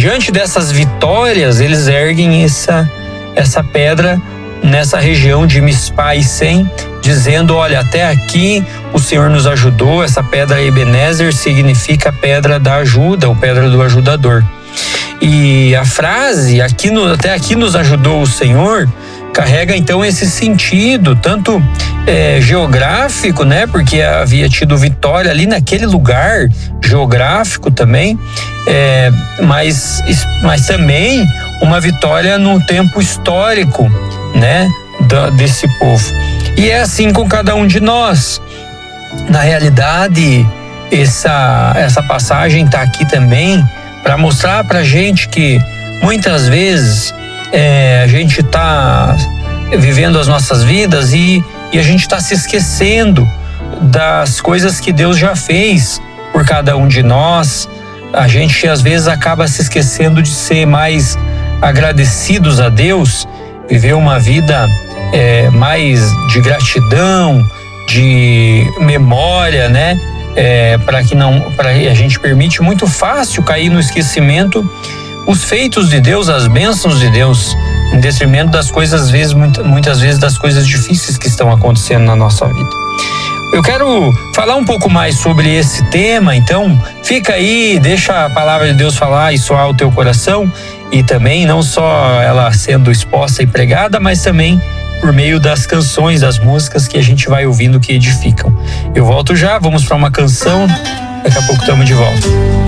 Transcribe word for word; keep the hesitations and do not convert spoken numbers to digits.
diante dessas vitórias, eles erguem essa, essa pedra nessa região de Mispá e Sem, dizendo: olha, até aqui o Senhor nos ajudou. Essa pedra Ebenezer significa pedra da ajuda, ou pedra do ajudador. E a frase, aqui no, até aqui nos ajudou o Senhor, carrega então esse sentido, tanto é, geográfico, né? Porque havia tido vitória ali naquele lugar geográfico também, é, mas, mas também uma vitória num tempo histórico, né? Da, desse povo. E é assim com cada um de nós. Na realidade, essa, essa passagem está aqui também para mostrar para a gente que muitas vezes é, a gente está vivendo as nossas vidas e, e a gente está se esquecendo das coisas que Deus já fez por cada um de nós. A gente às vezes acaba se esquecendo de ser mais agradecidos a Deus, viver uma vida é, mais de gratidão, de memória, né? É, para que não, para a gente permite muito fácil cair no esquecimento os feitos de Deus, as bênçãos de Deus, em detrimento das coisas, às vezes, muitas vezes das coisas difíceis que estão acontecendo na nossa vida. Eu quero falar um pouco mais sobre esse tema, então fica aí, deixa a palavra de Deus falar e soar o teu coração, e também não só ela sendo exposta e pregada, mas também por meio das canções, das músicas que a gente vai ouvindo que edificam. Eu volto já, vamos para uma canção, daqui a pouco estamos de volta.